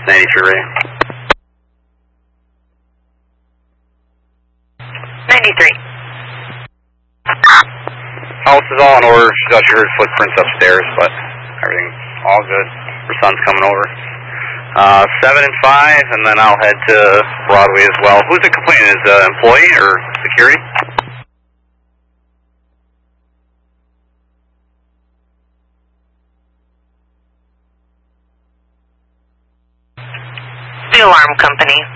93 Ray. 93. House is all in order. She thought she heard footprints upstairs, but everything's all good. Her son's coming over. 7 and 5, and then I'll head to Broadway as well. Who's the complainant? Is the employee or security? The alarm company.